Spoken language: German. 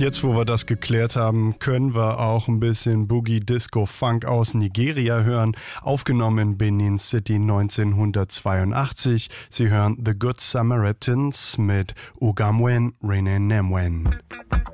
Jetzt, wo wir das geklärt haben, können wir auch ein bisschen Boogie Disco Funk aus Nigeria hören, aufgenommen in Benin City 1982. Sie hören The Good Samaritans mit Ugamwen Rene Nemwen.